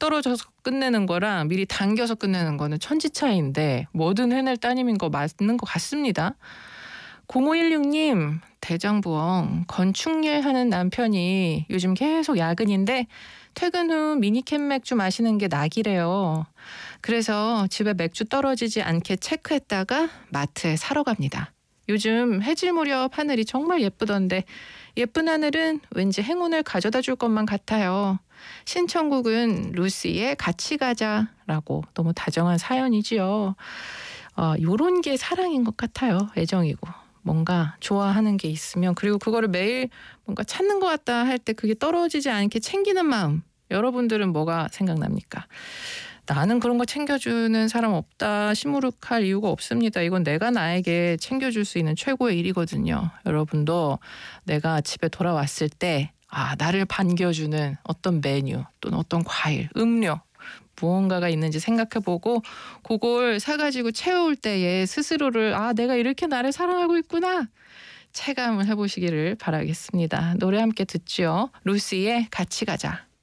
떨어져서 끝내는 거랑 미리 당겨서 끝내는 거는 천지 차이인데 뭐든 해낼 따님인 거 맞는 것 같습니다. 0516님, 대장부엉 건축일 하는 남편이 요즘 계속 야근인데 퇴근 후 미니캔 맥주 마시는 게 낙이래요. 그래서 집에 맥주 떨어지지 않게 체크했다가 마트에 사러 갑니다. 요즘 해질 무렵 하늘이 정말 예쁘던데 예쁜 하늘은 왠지 행운을 가져다 줄 것만 같아요. 신청곡은 루시의 같이 가자라고 너무 다정한 사연이지요. 요런 게 사랑인 것 같아요. 애정이고. 뭔가 좋아하는 게 있으면 그리고 그거를 매일 뭔가 찾는 것 같다 할 때 그게 떨어지지 않게 챙기는 마음. 여러분들은 뭐가 생각납니까? 나는 그런 거 챙겨주는 사람 없다 시무룩할 이유가 없습니다. 이건 내가 나에게 챙겨줄 수 있는 최고의 일이거든요. 여러분도 내가 집에 돌아왔을 때 나를 반겨주는 어떤 메뉴 또는 어떤 과일, 음료 무언가가 있는지 생각해보고 그걸 사가지고 채울 때에 스스로를 내가 이렇게 나를 사랑하고 있구나 체감을 해보시기를 바라겠습니다. 노래 함께 듣죠. 루시의 같이 가자.